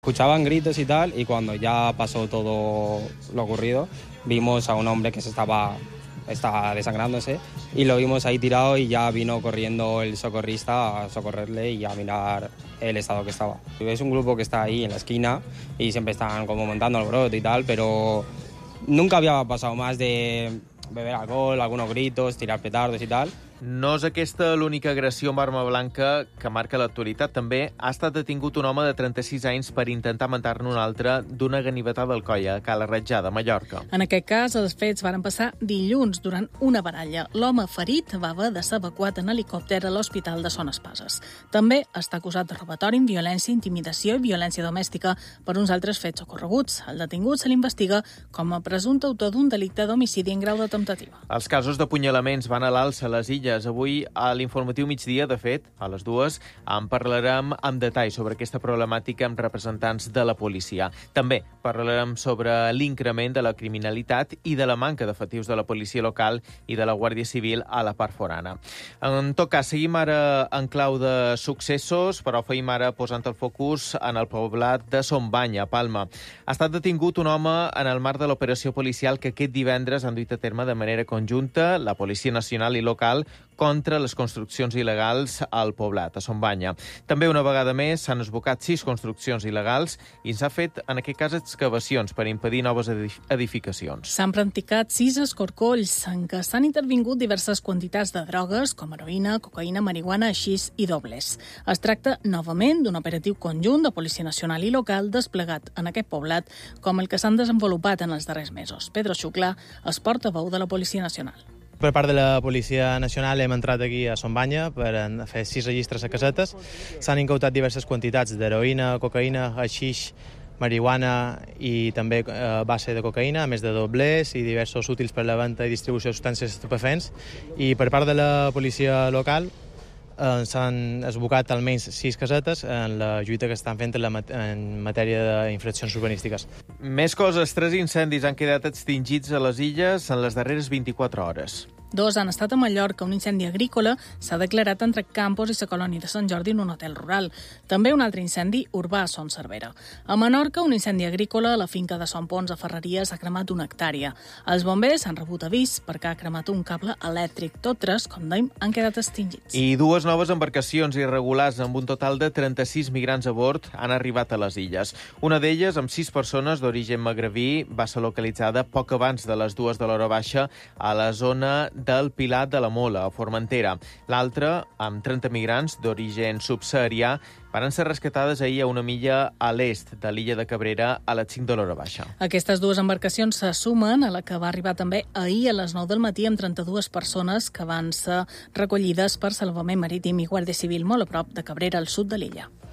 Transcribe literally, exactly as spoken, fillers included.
Escuchaban gritos y tal, y cuando ya pasó todo lo ocurrido, vimos a un hombre que se estaba, estaba desangrándose y lo vimos ahí tirado y ya vino corriendo el socorrista a socorrerle y a mirar el estado que estaba. Es un grupo que está ahí en la esquina y siempre están como montando el brote y tal, pero nunca había pasado más de beber alcohol, algunos gritos, tirar petardos i tal. No és aquesta l'única agressió amb arma blanca que marca l'actualitat. També ha estat detingut un home de trenta-sis anys per intentar matar-ne un altre d'una ganivetada al coll a Cala Ratjada, a Mallorca. En aquest cas, els fets van passar dilluns durant una baralla. L'home ferit va haver de ser evacuat en helicòpter a l'Hospital de Son Espases. També està acusat de robatori amb violència, intimidació i violència domèstica per uns altres fets ocorreguts. El detingut se l'investiga com a presumpte autor d'un delicte d'homicidi en grau de temptativa. Els casos d'apunyalaments van a l'alça a les Illes. Avui, a l'informatiu migdia, de fet, a les dues, en parlarem amb detall sobre aquesta problemàtica amb representants de la policia. També parlarem sobre l'increment de la criminalitat i de la manca d'efectius de la policia local i de la Guàrdia Civil a la part forana. En tot cas, seguim ara en clau de successos, però feim ara posant el focus en el poblat de Son Bany, a Palma. Ha estat detingut un home en el marc de l'operació policial que aquest divendres han duit a terme de manera conjunta la Policia Nacional i local contra les construccions il·legals al poblat, a Son Banya. També una vegada més s'han esbocat sis construccions il·legals i s'ha fet, en aquest cas, excavacions per impedir noves edificacions. S'han practicat sis escorcolls en què s'han intervingut diverses quantitats de drogues com heroïna, cocaïna, marihuana, haixís i dobles. Es tracta novament d'un operatiu conjunt de Policia Nacional i local desplegat en aquest poblat com el que s'han desenvolupat en els darrers mesos. Pedro Xuclà és portaveu de la Policia Nacional. Per part de la Policia Nacional hem entrat aquí a Son Banya per fer sis registres a casetes. S'han incautat diverses quantitats d'heroïna, cocaïna, haixix, marihuana i també eh, base de cocaïna, a més de doblers i diversos útils per la venda i distribució de substàncies estupefents. I per part de la policia local eh, s'han esbocat almenys sis casetes en la lluita que estan fent en, la mat en matèria d'infraccions urbanístiques. Més coses, tres incendis han quedat extingits a les Illes en les darreres vint-i-quatre hores. Dos han estat a Mallorca. Un incendi agrícola s'ha declarat entre Campos i la colònia de Sant Jordi en un hotel rural. També un altre incendi urbà a Son Cervera. A Menorca, un incendi agrícola a la finca de Son Pons a Ferreries ha cremat una hectàrea. Els bombers han rebut avís perquè ha cremat un cable elèctric. Tots tres, com dèiem, han quedat extingits. I dues noves embarcacions irregulars amb un total de trenta-sis migrants a bord han arribat a les Illes. Una d'elles, amb sis persones d'origen magrebí, va ser localitzada poc abans de les dues de l'hora baixa a la zona del Pilar de la Mola, a Formentera. L'altra, amb trenta migrants d'origen subsaharià, van ser rescatades ahir a una milla a l'est de l'illa de Cabrera a les cinc de l'hora baixa. Aquestes dues embarcacions se sumen a la que va arribar també ahir a les nou del matí amb trenta-dues persones que van ser recollides per Salvament Marítim i Guàrdia Civil molt a prop de Cabrera, al sud de l'illa.